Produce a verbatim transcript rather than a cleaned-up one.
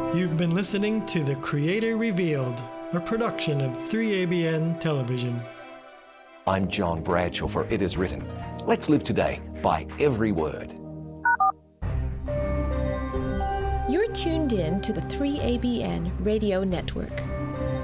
You've been listening to The Creator Revealed, a production of three A B N Television. I'm John Bradshaw for It Is Written. Let's live today by every word. You're tuned in to the three A B N Radio Network.